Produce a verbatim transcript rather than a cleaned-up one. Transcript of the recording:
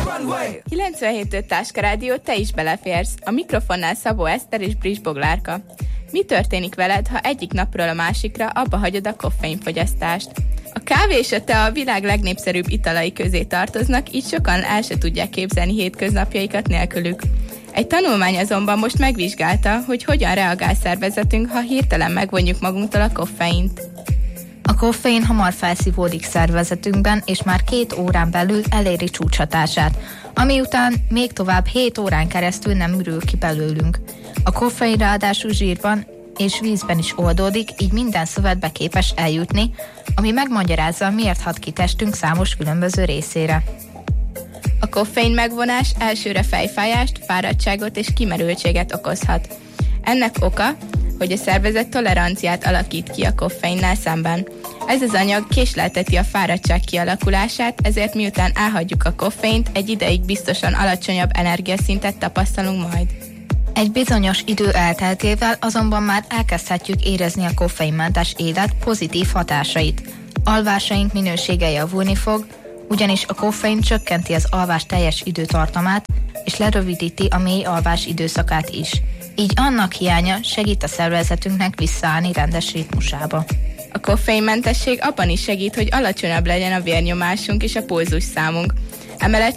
kilencvenhét öt Táska Rádió, te is beleférsz. A mikrofonnál Szabó Eszter és Brics Boglárka. Mi történik veled, ha egyik napról a másikra abba hagyod a koffeinfogyasztást? A kávé és a tea a világ legnépszerűbb italai közé tartoznak, így sokan el se tudják képzelni hétköznapjaikat nélkülük. Egy tanulmány azonban most megvizsgálta, hogy hogyan reagál szervezetünk, ha hirtelen megvonjuk magunktól a koffeint. A koffein hamar felszívódik szervezetünkben, és már két órán belül eléri csúcshatását, ami után még tovább hét órán keresztül nem ürül ki belőlünk. A koffein ráadásul zsírban és vízben is oldódik, így minden szövetbe képes eljutni, ami megmagyarázza, miért hat ki testünk számos különböző részére. A koffein megvonás elsőre fejfájást, fáradtságot és kimerültséget okozhat. Ennek oka, hogy a szervezet toleranciát alakít ki a koffeinnel szemben. Ez az anyag késlelteti a fáradtság kialakulását, ezért miután elhagyjuk a koffeint, egy ideig biztosan alacsonyabb energiaszintet tapasztalunk majd. Egy bizonyos idő elteltével azonban már elkezdhetjük érezni a koffeinmentes élet pozitív hatásait. Alvásaink minősége javulni fog, ugyanis a koffein csökkenti az alvás teljes időtartamát, és lerövidíti a mély alvás időszakát is. Így annak hiánya segít a szervezetünknek visszaállni rendes ritmusába. A koffeinmentesség abban is segít, hogy alacsonyabb legyen a vérnyomásunk és a pulzusszámunk. Emellett